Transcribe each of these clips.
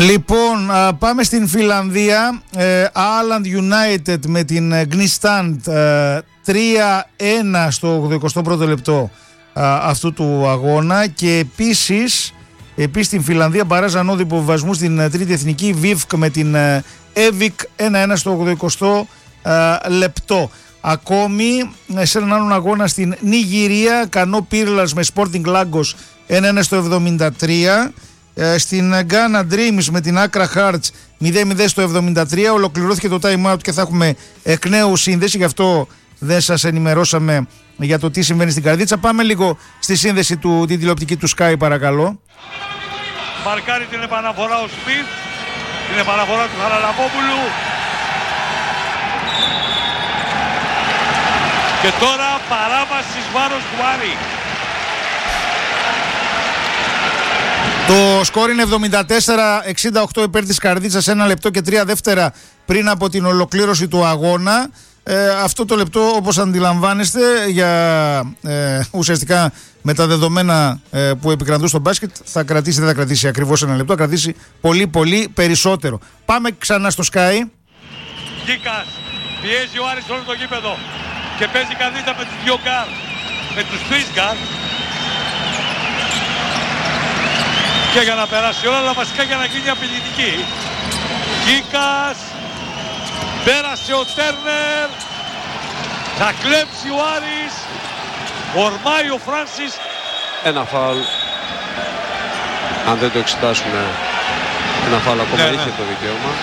Λοιπόν, πάμε στην Φιλανδία. Åland United με την Gnistand 3-1 στο 81ο λεπτό αυτού του αγώνα. Και επίσης στην Φιλανδία μπαράζ ανώδυπο βιβασμού στην τρίτη εθνική, Vivk με την Evik 1-1 στο 80ο λεπτό. Ακόμη σε έναν άλλον αγώνα στην Νιγηρία, Κανό Πίρλας με Sporting Lagos 1-1 στο 73. Στην Ghana Dreams με την Accra Hearts 0-0 στο 73. Ολοκληρώθηκε το time out και θα έχουμε εκ νέου σύνδεση, γι' αυτό δεν σας ενημερώσαμε για το τι συμβαίνει στην Καρδίτσα. Πάμε λίγο στη σύνδεση την τηλεοπτική του Sky, παρακαλώ. Μαρκάρει την επαναφορά ο Σμιθ, την επαναφορά του Χαραλαμπόπουλου. Και τώρα παράβαση εις βάρος του Άρη. Το σκόρ είναι 74-68 υπέρ της Καρδίτσας, 1 λεπτό και 3 δεύτερα πριν από την ολοκλήρωση του αγώνα. Αυτό το λεπτό, όπως αντιλαμβάνεστε, ουσιαστικά με τα δεδομένα που επικρατούν στο μπάσκετ, δεν θα κρατήσει ακριβώς 1 λεπτό, θα κρατήσει πολύ πολύ περισσότερο. Πάμε ξανά στο Sky. Γκίκας, πιέζει ο Άρης όλο το γήπεδο και παίζει Καρδίτσα με τους 2 γκάρ, με τους 3 γκάρ. Και για να περάσει όλα, αλλά βασικά για να γίνει απειλητική. Γκίκας, πέρασε ο Τέρνερ, θα κλέψει ο Άρης, ορμάει ο Φράνσις. Ένα φάουλ, αν δεν το εξετάσουμε, ένα φάουλ ακόμα, είχε το δικαίωμα.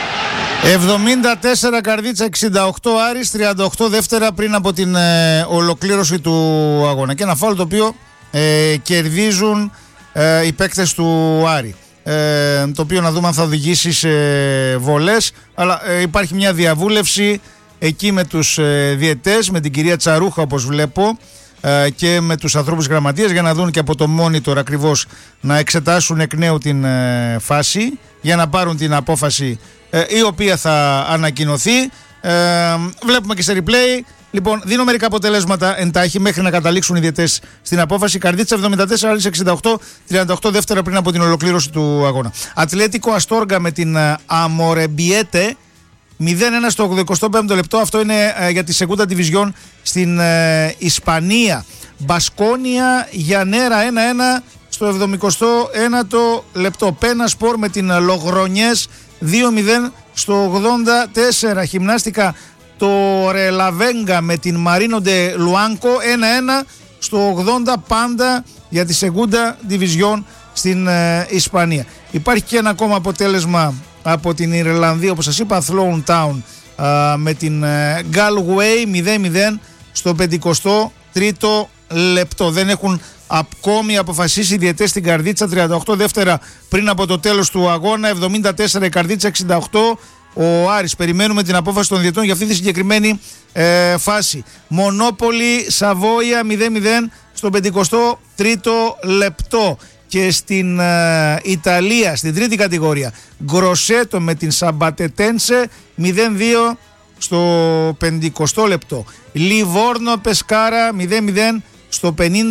74 Καρδίτσα, 68 Άρης, 38 δεύτερα πριν από την ολοκλήρωση του αγώνα. Και ένα φάουλ το οποίο κερδίζουν οι παίκτες του Άρη, το οποίο να δούμε αν θα οδηγήσει σε βολές, αλλά υπάρχει μια διαβούλευση εκεί με τους διαιτές, με την κυρία Τσαρούχα όπως βλέπω, και με τους ανθρώπους γραμματείας, για να δουν και από το monitor ακριβώς, να εξετάσουν εκ νέου την φάση για να πάρουν την απόφαση η οποία θα ανακοινωθεί. Βλέπουμε και σε replay. Λοιπόν, δίνω μερικά αποτελέσματα εντάχει μέχρι να καταλήξουν οι διαιτές στην απόφαση. Καρδίτσα 74, Άρης 68, 38 δεύτερα πριν από την ολοκλήρωση του αγώνα. Ατλέτικο Αστόργα με την Αμορεμπιέτε 0-1 στο 85ο λεπτό. Αυτό είναι για τη Segunda Division στην Ισπανία. Μπασκόνια Γιαννέρα 1-1 στο 79ο λεπτό. Πένα Σπορ με την Λογρονιές 2-0 στο 84. Γυμνάστικα το Ρελαβέγκα με την Μαρίνο ντε Λουάνκο 1-1 στο 80, πάντα για τη Segunda Division στην Ισπανία. Υπάρχει και ένα ακόμα αποτέλεσμα από την Ιρλανδία, όπως σας είπα, Athlone Town με την Galway 0-0 στο 53ο λεπτό. Δεν έχουν ακόμη αποφασίσει οι διαιτές στην Καρδίτσα, 38 δεύτερα πριν από το τέλος του αγώνα, 74 η Καρδίτσα, 68 ο Άρης. Περιμένουμε την απόφαση των διαιτών για αυτή τη συγκεκριμένη φάση. Μονόπολη Σαβόια 0-0 στο 53ο λεπτό. Και στην Ιταλία, στην τρίτη κατηγορία, Γκροσέτο με την Σαμπατετένσε 0-2 στο 50ο λεπτό. Λιβόρνο Πεσκάρα 0-0 στο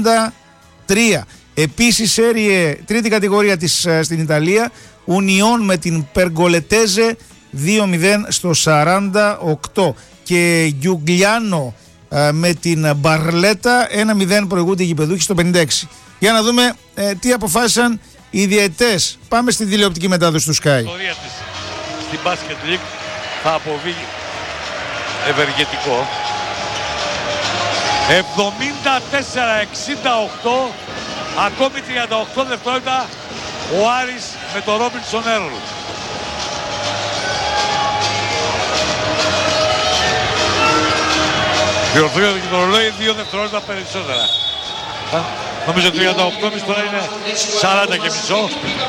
53. Επίσης Σέριε, τρίτη κατηγορία στην Ιταλία, Ουνιόν με την Περγκολετέζε 2-0 στο 48. Και Γιουγκλιάνο με την Μπαρλέτα 1-0 προηγούνται οι γηπεδούχοι στο 56. Για να δούμε τι αποφάσισαν οι διαιτές. Πάμε στην τηλεοπτική μετάδοση του Sky. Η ιστορία της στην Basket League θα αποβεί ευεργετικό. 74-68, ακόμη 38 δευτερόλεπτα ο Άρης με το Ρόμπινσον Έρλ. Διορθώθηκε και το ρολόι 2 δευτερόλεπτα περισσότερα. Νομίζω 38,5, τώρα είναι 40 και μισό.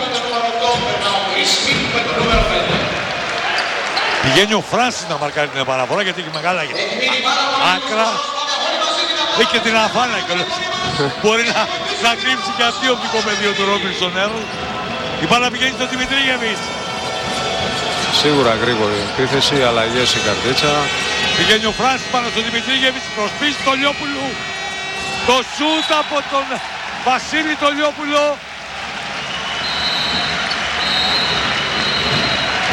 Πηγαίνει ο Φράνσις να μαρκάρει την επαναφορά γιατί έχει μεγάλα άκρα. Έχει και την αφάνα κιόλας. Μπορεί να κρύψει και αυτή οπτικό πεδίο του Ρόμπινσον Έρλ. Η μπάλα πηγαίνει στο Δημητρίγεβιτς. Σίγουρα γρήγορη επίθεση, αλλαγές η Καρδίτσα. Πηγαίνει ο Φράνσις πάνω στο Δημητρίγεβιτς, προσπίσει το Λιόπουλου. Το σούτ από τον Βασίλη το Λιόπουλο.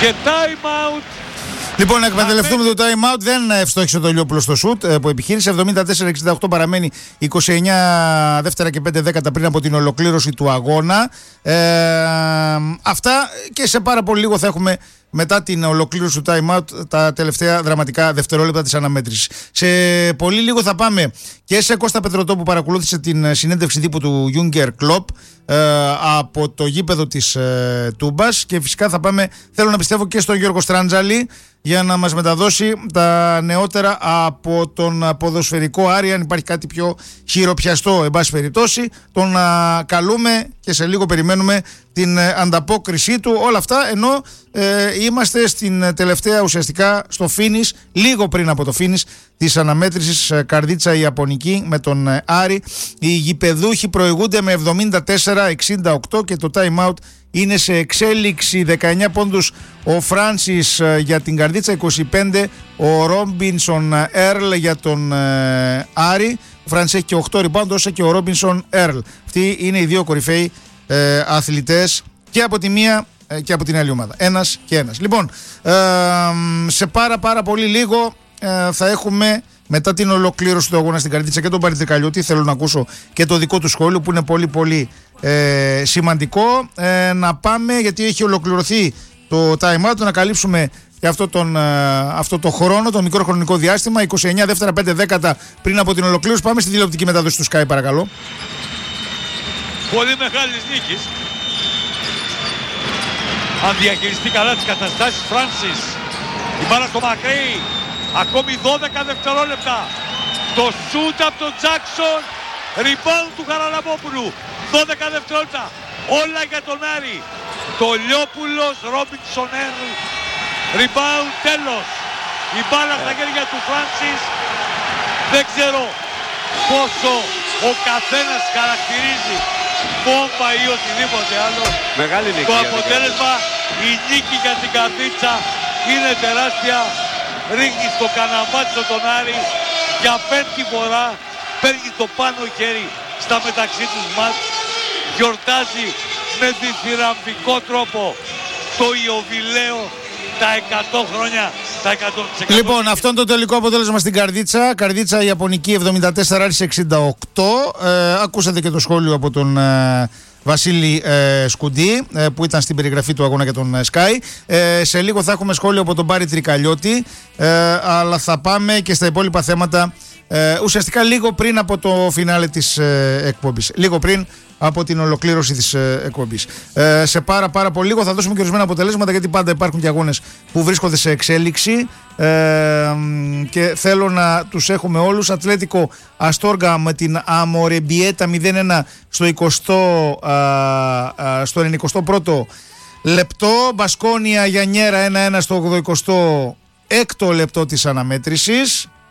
και time out. Λοιπόν, να εκμεταλλευτούμε το time out. Δεν ευστόχησε το Λιόπουλο στο σουτ που επιχείρησε. 74-68 παραμένει 29 δεύτερα και 5 δέκατα πριν από την ολοκλήρωση του αγώνα. Αυτά και σε πάρα πολύ λίγο θα έχουμε μετά την ολοκλήρωση του time out τα τελευταία δραματικά δευτερόλεπτα της αναμέτρησης. Σε πολύ λίγο θα πάμε και σε Κώστα Πετρωτό που παρακολούθησε την συνέντευξη τύπου του Juncker Klopp από το γήπεδο της Τούμπας, και φυσικά θα πάμε, θέλω να πιστεύω, και στον Γιώργο Στράντζαλη για να μας μεταδώσει τα νεότερα από τον ποδοσφαιρικό Άρη, αν υπάρχει κάτι πιο χειροπιαστό, εν πάση περιπτώσει. Τον καλούμε και σε λίγο περιμένουμε την ανταπόκρισή του. Όλα αυτά ενώ είμαστε στην τελευταία, ουσιαστικά στο finish, λίγο πριν από το finish της αναμέτρησης Καρδίτσα Ιαπωνική με τον Άρη. Οι γηπεδούχοι προηγούνται με 74-68 και το time out είναι σε εξέλιξη. 19 πόντους ο Φράνσις για την Καρδίτσα, 25 ο Ρόμπινσον Έρλ για τον Άρη. Ο Φράνσις έχει και 8 rebound, όσο και ο Ρόμπινσον Έρλ. Αυτοί είναι οι δύο κορυφαίοι αθλητές και από τη μία και από την άλλη ομάδα. Ένας και ένας. Λοιπόν, σε πάρα πολύ λίγο θα έχουμε, μετά την ολοκλήρωση του αγώνα στην Καρδίτσα, και τον Παριτρικαλιώτη. Θέλω να ακούσω και το δικό του σχόλιο που είναι πολύ σημαντικό. Να πάμε, γιατί έχει ολοκληρωθεί το time out, να καλύψουμε και αυτό το χρόνο, το μικρό χρονικό διάστημα. 29 δεύτερα 5 δέκατα πριν από την ολοκλήρωση. Πάμε στη τηλεοπτική μετάδοση του Sky, παρακαλώ. Πολύ μεγάλης νίκης. Αν διαχειριστεί καλά τις καταστάσεις Φράνσις. Η μπάλα στο μακρύ. Ακόμη 12 δευτερόλεπτα. Το σούτ από τον Τζάκσον. Rebound του Χαραλαμπόπουλου. 12 δευτερόλεπτα. Όλα για τον Άρη. Το Λιόπουλος, Ρόμπινσον Έρλ. Rebound, τέλος. Η μπάλα στα χέρια του Φράνσις. Δεν ξέρω πόσο ο καθένας χαρακτηρίζει μπόμπα ή οτιδήποτε άλλο. Μεγάλη νίκη. Το αποτέλεσμα, η νίκη για την Καρδίτσα είναι τεράστια. Ρίχνει στο καναβάτσο τον Άρη για 5η φορά. Παίρνει το πάνω χέρι στα μεταξύ τους μάτς. Γιορτάζει με διθυραμβικό τρόπο το Ιωβιλέο, τα 100 χρόνια, τα 100%. Λοιπόν, αυτό είναι το τελικό αποτέλεσμα στην Καρδίτσα. Καρδίτσα Ιαπωνική 74-68. Ακούσατε και το σχόλιο από τον Βασίλη Σκουντή που ήταν στην περιγραφή του αγώνα για τον Sky. Σε λίγο θα έχουμε σχόλιο από τον Πάρη Τρικαλιώτη, αλλά θα πάμε και στα υπόλοιπα θέματα ουσιαστικά λίγο πριν από το φινάλε της εκπομπής. Λίγο πριν από την ολοκλήρωση της εκπομπής. Σε πάρα πολύ λίγο θα δώσουμε και ορισμένα αποτελέσματα, γιατί πάντα υπάρχουν και αγώνες που βρίσκονται σε εξέλιξη και θέλω να τους έχουμε όλους. Ατλέτικο Αστόργα με την Αμορεμπιέτα 0-1 στο 91ο λεπτό. Μπασκόνια Γιαννιέρα 1-1 στο 86ο λεπτό της αναμέτρησης.